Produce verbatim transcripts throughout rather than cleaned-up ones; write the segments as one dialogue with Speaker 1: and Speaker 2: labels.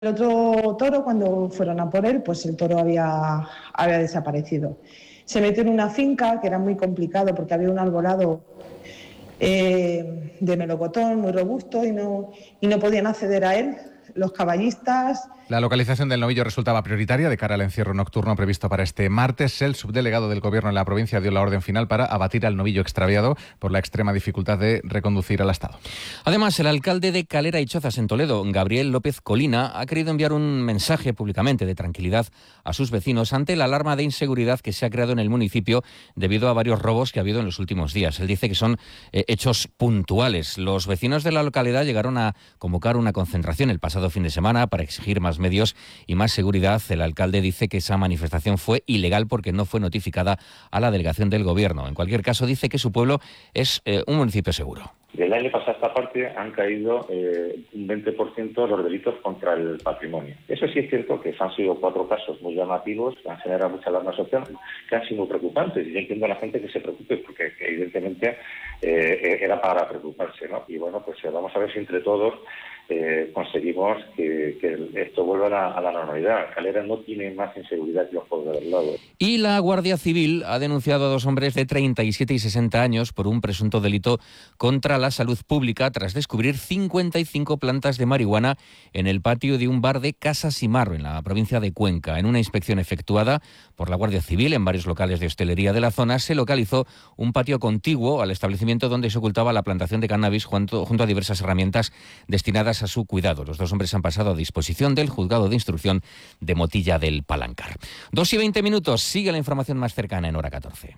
Speaker 1: El otro toro, cuando fueron a por él, pues el toro había, había desaparecido. Se metió en una finca que era muy complicado porque había un arbolado eh, de melocotón muy robusto y no, y no podían acceder a él los caballistas.
Speaker 2: La localización del novillo resultaba prioritaria de cara al encierro nocturno previsto para este martes. El subdelegado del Gobierno en la provincia dio la orden final para abatir al novillo extraviado por la extrema dificultad de reconducir al estado.
Speaker 3: Además, el alcalde de Calera y Chozas en Toledo, Gabriel López Colina, ha querido enviar un mensaje públicamente de tranquilidad a sus vecinos ante la alarma de inseguridad que se ha creado en el municipio debido a varios robos que ha habido en los últimos días. Él dice que son eh, hechos puntuales. Los vecinos de la localidad llegaron a convocar una concentración el pasado fin de semana para exigir más medios y más seguridad. El alcalde dice que esa manifestación fue ilegal porque no fue notificada a la delegación del Gobierno. En cualquier caso, dice que su pueblo es eh, un municipio seguro.
Speaker 4: Del año pasado a esta parte han caído eh, un veinte por ciento los delitos contra el patrimonio. Eso sí es cierto que han sido cuatro casos muy llamativos, que han generado mucha alarma social, que han sido muy preocupantes. Y yo entiendo a la gente que se preocupe porque que evidentemente eh, era para preocuparse, ¿no? Y bueno, pues vamos a ver si entre todos Eh, conseguimos que, que esto vuelva a la, a la normalidad. Calera no tiene más inseguridad que los pueblos del lado.
Speaker 3: Y la Guardia Civil ha denunciado a dos hombres de treinta y siete y sesenta años por un presunto delito contra la salud pública tras descubrir cincuenta y cinco plantas de marihuana en el patio de un bar de Casa Simarro, en la provincia de Cuenca. En una inspección efectuada por la Guardia Civil en varios locales de hostelería de la zona, se localizó un patio contiguo al establecimiento donde se ocultaba la plantación de cannabis junto, junto a diversas herramientas destinadas a su cuidado. Los dos hombres han pasado a disposición del juzgado de instrucción de Motilla del Palancar. Dos y veinte minutos, sigue la información más cercana en Hora catorce.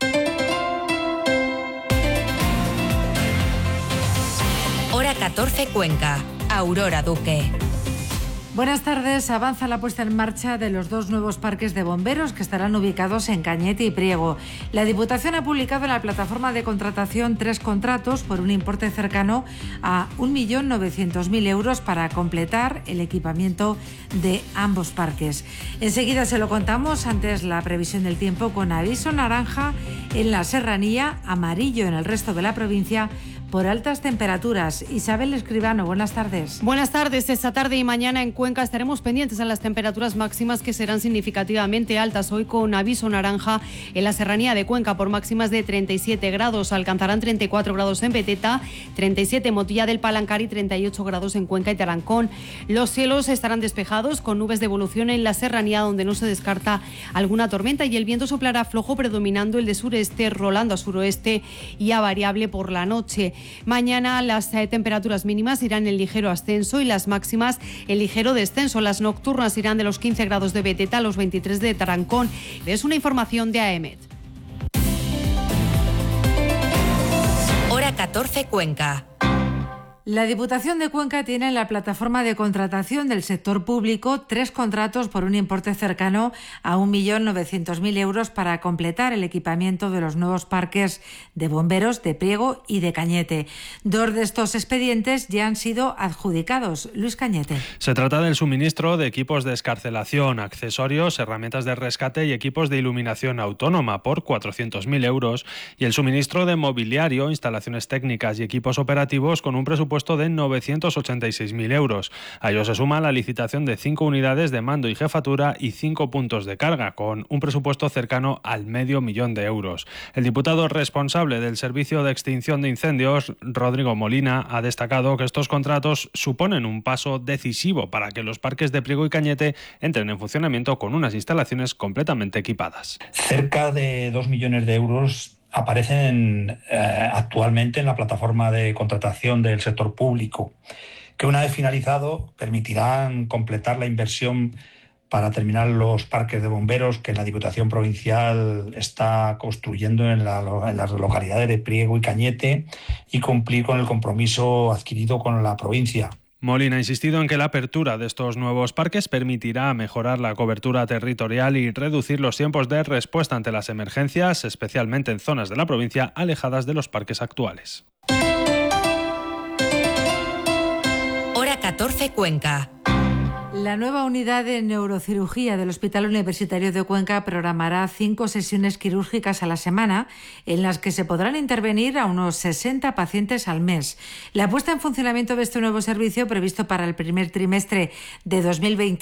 Speaker 5: Hora catorce Cuenca, Aurora Duque.
Speaker 6: Buenas tardes. Avanza la puesta en marcha de los dos nuevos parques de bomberos que estarán ubicados en Cañete y Priego. La Diputación ha publicado en la plataforma de contratación tres contratos por un importe cercano a un millón novecientos mil euros para completar el equipamiento de ambos parques. Enseguida se lo contamos. Antes, la previsión del tiempo con aviso naranja en la serranía, amarillo en el resto de la provincia por altas temperaturas. Isabel Escribano, buenas tardes.
Speaker 7: Buenas tardes. Esta tarde y mañana en Cuenca estaremos pendientes a las temperaturas máximas que serán significativamente altas. Hoy con aviso naranja en la serranía de Cuenca por máximas de treinta y siete grados. Alcanzarán treinta y cuatro grados en Beteta, treinta y siete en Motilla del Palancar y treinta y ocho grados en Cuenca y Tarancón. Los cielos estarán despejados con nubes de evolución en la serranía donde no se descarta alguna tormenta y el viento soplará flojo predominando el de sureste, rolando a suroeste y a variable por la noche. Mañana las eh, temperaturas mínimas irán en ligero ascenso y las máximas en ligero descenso. Las nocturnas irán de los quince grados de Beteta a los veintitrés de Tarancón. Es una información de A E M E T.
Speaker 5: Hora catorce Cuenca.
Speaker 6: La Diputación de Cuenca tiene en la plataforma de contratación del sector público tres contratos por un importe cercano a un millón novecientos mil euros para completar el equipamiento de los nuevos parques de bomberos de Priego y de Cañete. Dos de estos expedientes ya han sido adjudicados. Luis Cañete.
Speaker 8: Se trata del suministro de equipos de excarcelación, accesorios, herramientas de rescate y equipos de iluminación autónoma por cuatrocientos mil euros y el suministro de mobiliario, instalaciones técnicas y equipos operativos con un presupuesto de novecientos ochenta y seis mil euros. A ello se suma la licitación de cinco unidades de mando y jefatura y cinco puntos de carga, con un presupuesto cercano al medio millón de euros. El diputado responsable del Servicio de Extinción de Incendios, Rodrigo Molina, ha destacado que estos contratos suponen un paso decisivo para que los parques de Priego y Cañete entren en funcionamiento con unas instalaciones completamente equipadas.
Speaker 9: Cerca de dos millones de euros aparecen eh, actualmente en la plataforma de contratación del sector público, que una vez finalizado permitirán completar la inversión para terminar los parques de bomberos que la Diputación Provincial está construyendo en, la, en las localidades de Priego y Cañete y cumplir con el compromiso adquirido con la provincia.
Speaker 8: Molina ha insistido en que la apertura de estos nuevos parques permitirá mejorar la cobertura territorial y reducir los tiempos de respuesta ante las emergencias, especialmente en zonas de la provincia alejadas de los parques actuales.
Speaker 5: Hora catorce Cuenca.
Speaker 6: La nueva unidad de neurocirugía del Hospital Universitario de Cuenca programará cinco sesiones quirúrgicas a la semana, en las que se podrán intervenir a unos sesenta pacientes al mes. La puesta en funcionamiento de este nuevo servicio, previsto para el primer trimestre de dos mil veintiuno,